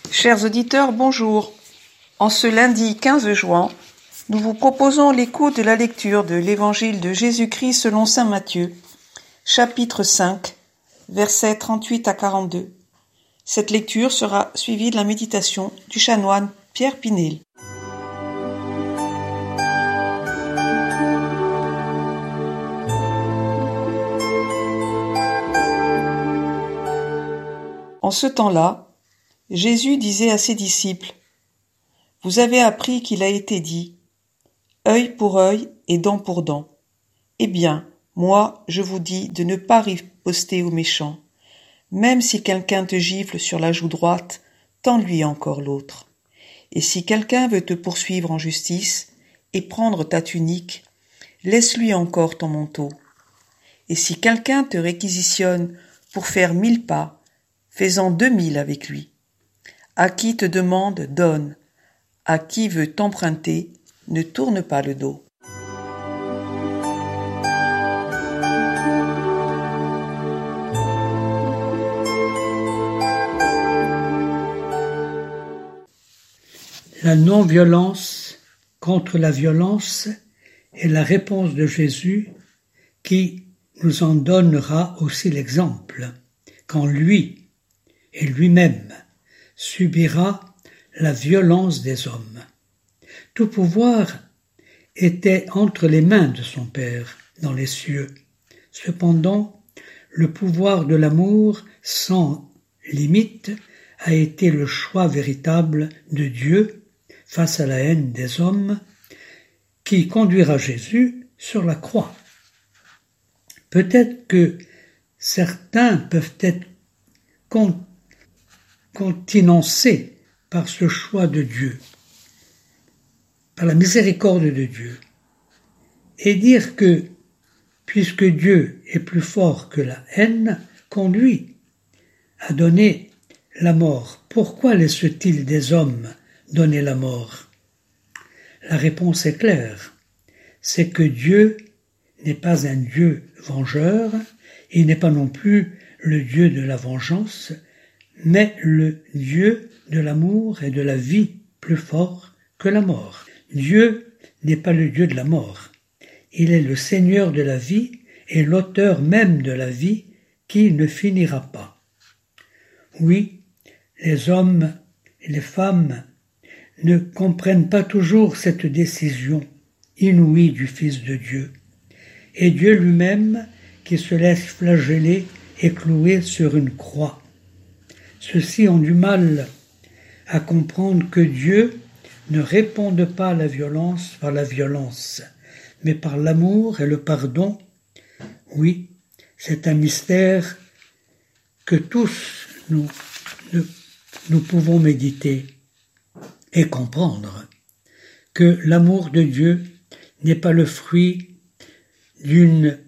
Chers auditeurs, bonjour. En ce lundi 15 juin, nous vous proposons l'écoute de la lecture de l'Évangile de Jésus-Christ selon saint Matthieu, chapitre 5, versets 38 à 42. Cette lecture sera suivie de la méditation du chanoine Pierre Pinel. En ce temps-là, Jésus disait à ses disciples : « Vous avez appris qu'il a été dit : œil pour œil et dent pour dent. Eh bien, moi, je vous dis de ne pas riposter aux méchants. Même si quelqu'un te gifle sur la joue droite, tends-lui encore l'autre. Et si quelqu'un veut te poursuivre en justice et prendre ta tunique, laisse-lui encore ton manteau. Et si quelqu'un te réquisitionne pour faire 1000 pas, fais-en 2000 avec lui. À qui te demande, donne. À qui veut t'emprunter, ne tourne pas le dos. » La non-violence contre la violence est la réponse de Jésus qui nous en donnera aussi l'exemple, quand lui et lui-même subira la violence des hommes. Tout pouvoir était entre les mains de son Père dans les cieux. Cependant, le pouvoir de l'amour sans limite a été le choix véritable de Dieu face à la haine des hommes qui conduira Jésus sur la croix. Peut-être que certains peuvent être continencés par ce choix de Dieu, par la miséricorde de Dieu, et dire que, puisque Dieu est plus fort que la haine, conduit à donner la mort. Pourquoi laisse-t-il des hommes donner la mort ? La réponse est claire, c'est que Dieu n'est pas un Dieu vengeur, il n'est pas non plus le Dieu de la vengeance, mais le Dieu de l'amour et de la vie plus fort que la mort. Dieu n'est pas le Dieu de la mort. Il est le Seigneur de la vie et l'auteur même de la vie qui ne finira pas. Oui, les hommes et les femmes ne comprennent pas toujours cette décision inouïe du Fils de Dieu. Et Dieu lui-même qui se laisse flageller et clouer sur une croix. Ceux-ci ont du mal à comprendre que Dieu ne réponde pas à la violence par la violence, mais par l'amour et le pardon. Oui, c'est un mystère que tous nous pouvons méditer et comprendre, que l'amour de Dieu n'est pas le fruit d'une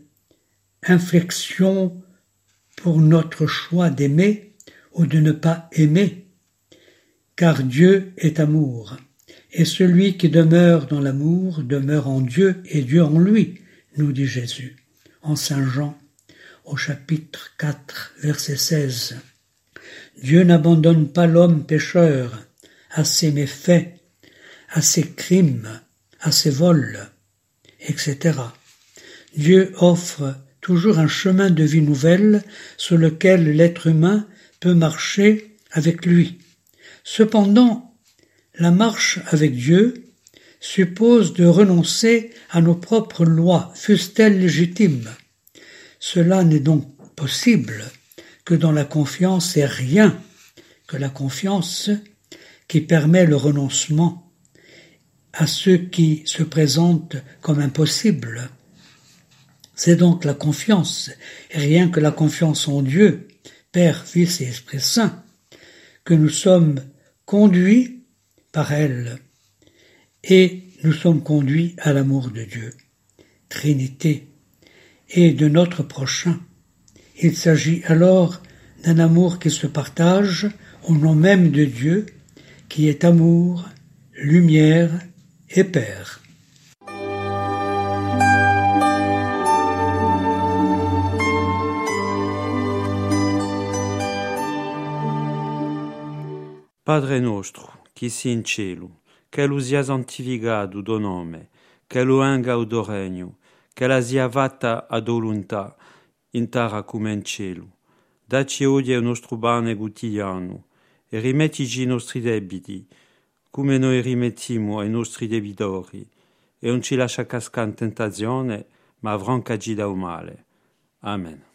inflexion pour notre choix d'aimer ou de ne pas aimer, car Dieu est amour, et celui qui demeure dans l'amour demeure en Dieu et Dieu en lui, nous dit Jésus, en Saint Jean, au chapitre 4, verset 16. Dieu n'abandonne pas l'homme pécheur à ses méfaits, à ses crimes, à ses vols, etc. Dieu offre toujours un chemin de vie nouvelle sur lequel l'être humain peut marcher avec lui. Cependant, la marche avec Dieu suppose de renoncer à nos propres lois, fussent-elles légitimes. Cela n'est donc possible que dans la confiance et rien que la confiance qui permet le renoncement à ce qui se présente comme impossible. C'est donc la confiance, et rien que la confiance en Dieu, Père, Fils et Esprit Saint, que nous sommes conduits par elle, et nous sommes conduits à l'amour de Dieu, Trinité, et de notre prochain. Il s'agit alors d'un amour qui se partage au nom même de Dieu, qui est amour, lumière et Père. Padre nostro, chi si in cielo, che lo sia santificato do nome, che lo venga o do regno, che la sia fatta a volontà, in terra come in cielo. Dacci oggi il nostro pane quotidiano, e rimettici i nostri debiti, come noi rimettiamo ai nostri debitori, e non ci lascia cascare in tentazione, ma affrancaci dal male. Amen.